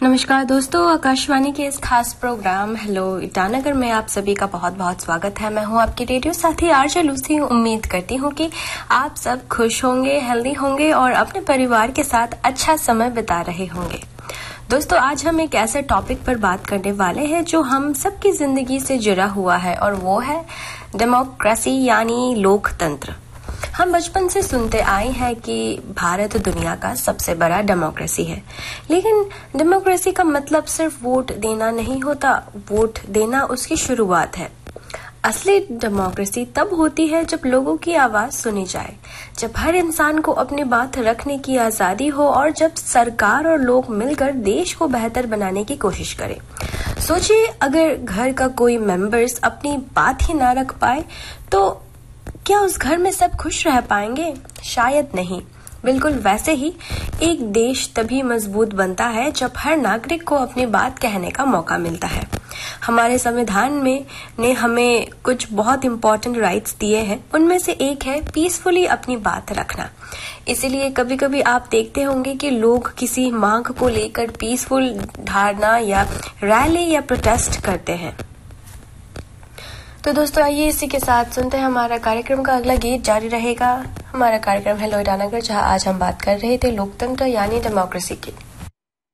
नमस्कार दोस्तों, आकाशवाणी के इस खास प्रोग्राम हेलो ईटानगर में आप सभी का बहुत बहुत स्वागत है। मैं हूं आपकी रेडियो साथी आरजे लूसी। उम्मीद करती हूं कि आप सब खुश होंगे, हेल्दी होंगे और अपने परिवार के साथ अच्छा समय बिता रहे होंगे। दोस्तों, आज हम एक ऐसे टॉपिक पर बात करने वाले हैं जो हम सबकी जिंदगी से जुड़ा हुआ है और वो है डेमोक्रेसी यानी लोकतंत्र। हम बचपन से सुनते आए हैं कि भारत दुनिया का सबसे बड़ा डेमोक्रेसी है, लेकिन डेमोक्रेसी का मतलब सिर्फ वोट देना नहीं होता। वोट देना उसकी शुरुआत है। असली डेमोक्रेसी तब होती है जब लोगों की आवाज सुनी जाए, जब हर इंसान को अपनी बात रखने की आजादी हो और जब सरकार और लोग मिलकर देश को बेहतर बनाने की कोशिश करें। सोचिए, अगर घर का कोई मेंबर्स अपनी बात ही ना रख पाए तो क्या उस घर में सब खुश रह पाएंगे? शायद नहीं। बिल्कुल वैसे ही एक देश तभी मजबूत बनता है जब हर नागरिक को अपनी बात कहने का मौका मिलता है। हमारे संविधान में ने हमें कुछ बहुत इम्पोर्टेंट राइट्स दिए हैं। उनमें से एक है पीसफुली अपनी बात रखना। इसीलिए कभी कभी आप देखते होंगे कि लोग किसी मांग को लेकर पीसफुल धारणा या रैली या प्रोटेस्ट करते हैं। तो दोस्तों, आइए इसी के साथ सुनते हैं हमारा कार्यक्रम का अगला गीत जारी रहेगा। हमारा कार्यक्रम हेलो ईटानगर, जहां आज हम बात कर रहे थे लोकतंत्र यानी डेमोक्रेसी की।